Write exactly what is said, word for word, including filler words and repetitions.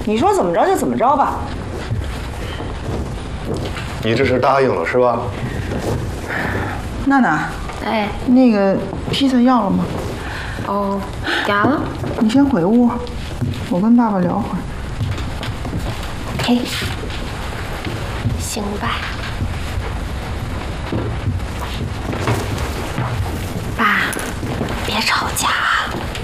你说怎么着就怎么着吧。 你这是答应了是吧？ 娜娜， 哎， 那个披萨要了吗？ 哦，要了。 你先回屋，我跟爸爸聊会儿。 嘿，行吧。